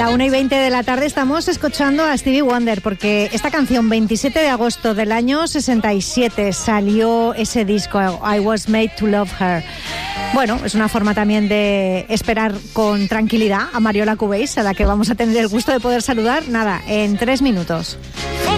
La 1:20 de la tarde estamos escuchando a Stevie Wonder, porque esta canción, 27 de agosto del año 67, salió ese disco, I Was Made to Love Her. Bueno, es una forma también de esperar con tranquilidad a Mariola Cubase, a la que vamos a tener el gusto de poder saludar, nada, en 3 minutos.